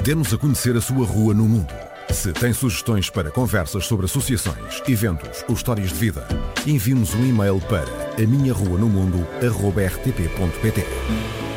Dê-nos a conhecer a sua rua no mundo. Se tem sugestões para conversas sobre associações, eventos ou histórias de vida, envie-nos um e-mail para aminharuanomundo@rtp.pt.